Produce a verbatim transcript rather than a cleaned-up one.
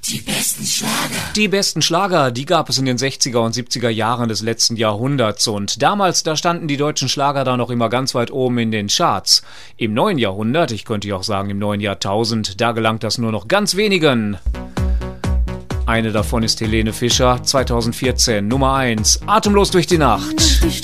Die besten Schlager. Die besten Schlager, die gab es in den sechziger und siebziger Jahren des letzten Jahrhunderts. Und damals, da standen die deutschen Schlager da noch immer ganz weit oben in den Charts. Im neuen Jahrhundert, ich könnte ja auch sagen im neuen Jahrtausend, da gelangt das nur noch ganz wenigen. Eine davon ist Helene Fischer, zweitausendvierzehn, Nummer eins, Atemlos durch die Nacht.